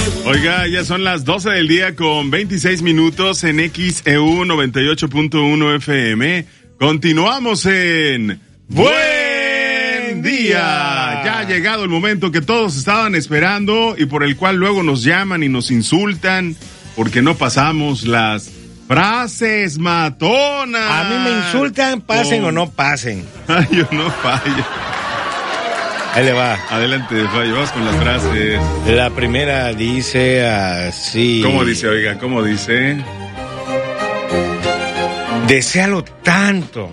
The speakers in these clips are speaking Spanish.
Oiga, ya son las 12 del día con 26 minutos en XEU 98.1 FM. Continuamos en Buen Día. Ya ha llegado el momento que todos estaban esperando y por el cual luego nos llaman y nos insultan porque no pasamos las frases matonas. A mí me insultan, pasen o no pasen. Ay, yo no fallo. Ahí le va. Adelante, Fallo, vamos con las frases. La primera dice así. ¿Cómo dice, oiga? ¿Cómo dice? Deséalo tanto,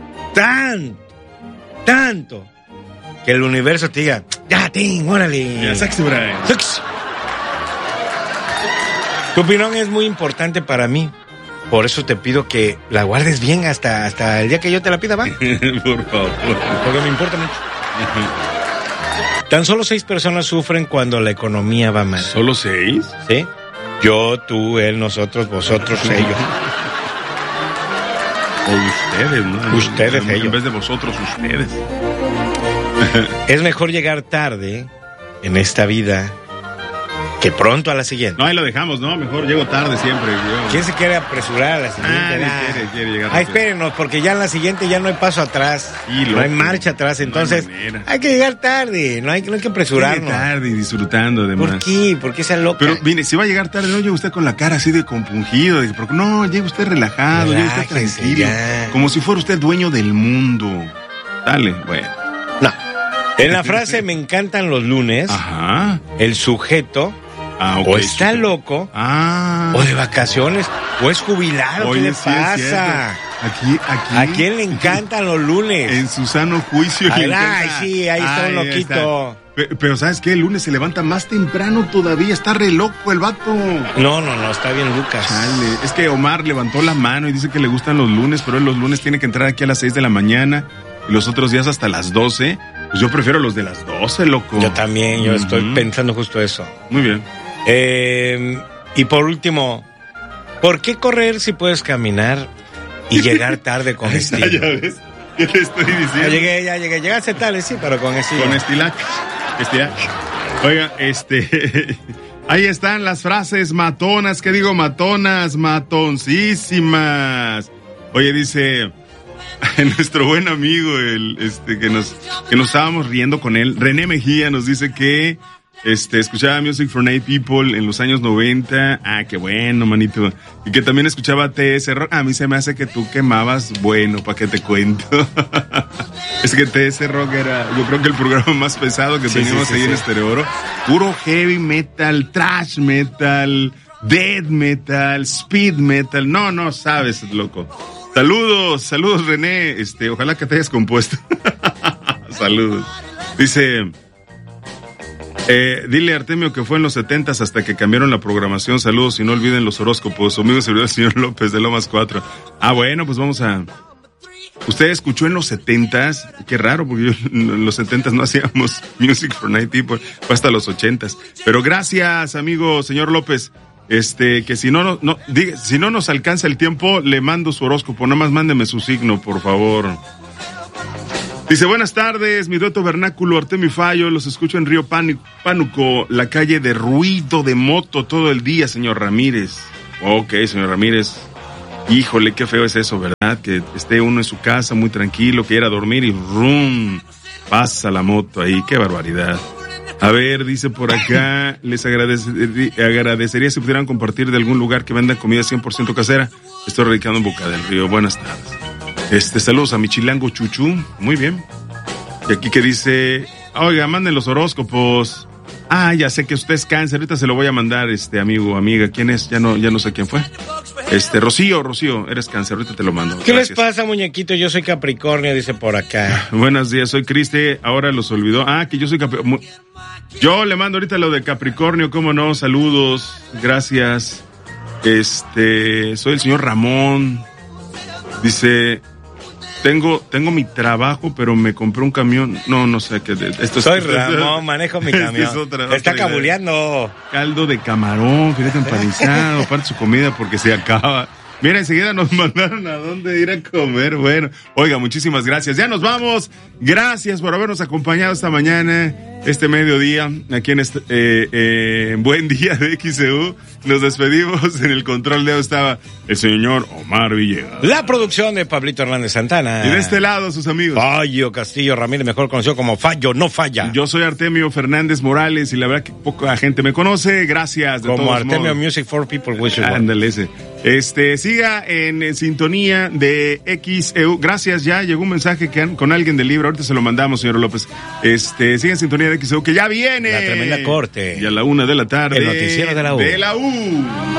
tanto, que el universo te diga, ya, órale. Ya, sexy, Brian. Tu opinión es muy importante para mí. Por eso te pido que la guardes bien hasta el día que yo te la pida, ¿va? Por favor. Porque me importa mucho. Tan solo 6 personas sufren cuando la economía va mal. ¿Solo 6? ¿Sí? Yo, tú, él, nosotros, vosotros, ellos. O ustedes, ¿no? Ustedes, ellos. En vez de vosotros, ustedes. Es mejor llegar tarde en esta vida que pronto a la siguiente. No, ahí lo dejamos, ¿no? Mejor llego tarde siempre. ¿Quién se quiere apresurar a la siguiente? Quiere llegar. Espérenos, porque ya en la siguiente ya no hay paso atrás. Sí, no hay marcha atrás, entonces hay que llegar tarde, no hay que apresurarnos. Llegue tarde y disfrutando además. ¿Por qué? ¿Por qué sea loca? Pero mire, si va a llegar tarde, no llegue usted con la cara así de compungido, no, llegue usted relajado, llegue usted tranquilo, como si fuera usted dueño del mundo. Dale, bueno. No. En la frase me encantan los lunes, ajá, el sujeto o está loco, o de vacaciones, o es jubilado. Oye, ¿qué le pasa? Aquí. ¿A quién le encantan los lunes? En su sano juicio le encanta. Ay, sí, ahí está un loquito. Pero ¿sabes qué? El lunes se levanta más temprano todavía, está re loco el vato. No, está bien Lucas. Chale. Es que Omar levantó la mano y dice que le gustan los lunes, pero él los lunes tiene que entrar aquí a las 6 de la mañana y los otros días hasta las 12. Pues yo prefiero los de las 12, loco. Yo también, yo estoy pensando justo eso. Muy bien. Y por último, ¿por qué correr si puedes caminar y llegar tarde con estilo? Ya ves, ¿qué te estoy diciendo? Ya llegué. Llegaste tarde, sí, pero con estilo. Con estilac. Oiga, ahí están las frases matonas. ¿Qué digo matonas? Matoncísimas. Oye, dice nuestro buen amigo, que nos estábamos riendo con él, René Mejía, nos dice que escuchaba Music for Night People en los años 90. Ah, qué bueno, manito. Y que también escuchaba TS Rock. A mí se me hace que tú quemabas, bueno, ¿para qué te cuento? Es que TS Rock era, yo creo que el programa más pesado que teníamos ahí en Estéreo Oro. Puro heavy metal, thrash metal, death metal, speed metal. No sabes, loco. Saludos René. Ojalá que te hayas compuesto. Saludos. Dice... dile a Artemio que fue en los 70s hasta que cambiaron la programación. Saludos y no olviden los horóscopos. Su amigo servidor el señor López de Lomas 4. Ah, bueno, pues vamos a... ¿Usted escuchó en los 70s? Qué raro, porque en los 70s no hacíamos Music for Night People. Fue hasta los 80s. Pero gracias, amigo señor López. Que si no nos alcanza el tiempo, le mando su horóscopo. Nada más mándeme su signo, por favor. Dice, buenas tardes, mi dueto vernáculo Artemio Fallo, los escucho en Río Pánuco, la calle de ruido de moto todo el día, señor Ramírez. Ok, señor Ramírez, híjole, qué feo es eso, ¿verdad? Que esté uno en su casa muy tranquilo, que ir a dormir y ¡rum! Pasa la moto ahí, qué barbaridad. A ver, dice por acá, les agradecería si pudieran compartir de algún lugar que venda comida 100% casera. Estoy radicando en Boca del Río, buenas tardes. Saludos a mi chilango Chuchu, muy bien. Y aquí que dice, oiga, manden los horóscopos. Ah, ya sé que usted es Cáncer, ahorita se lo voy a mandar, amigo, amiga. ¿Quién es? Ya no sé quién fue. Rocío, eres Cáncer, ahorita te lo mando. ¿Qué Gracias. Les pasa, muñequito? Yo soy Capricornio, dice por acá. Buenos días, soy Criste, ahora los olvidó. Ah, que yo soy Capricornio. Yo le mando ahorita lo de Capricornio, cómo no, saludos, gracias. Soy el señor Ramón. Dice... Tengo mi trabajo, pero me compré un camión. No sé qué. Soy Ramón, manejo mi camión. Está cabuleando. Caldo de camarón, filete empanizado, aparte su comida porque se acaba. Mira, enseguida nos mandaron a dónde ir a comer. Bueno, oiga, muchísimas gracias. Ya nos vamos. Gracias por habernos acompañado esta mañana. este mediodía, aquí en Buen Día de XEU. Nos despedimos. En el control de estaba el señor Omar Villegas. La producción de Pablito Hernández Santana. Y de este lado, sus amigos. Fallo Castillo Ramírez, mejor conocido como Fallo No Falla. Yo soy Artemio Fernández Morales y la verdad que poca gente me conoce. Gracias. Como Artemio Music for People. Ándale ese. Siga en sintonía de XEU. Gracias, ya llegó un mensaje con alguien del libro. Ahorita se lo mandamos, señor López. Siga en sintonía de XEU, que ya viene. La tremenda corte. Y a la 1:00 p.m. El noticiero de la U. De la U.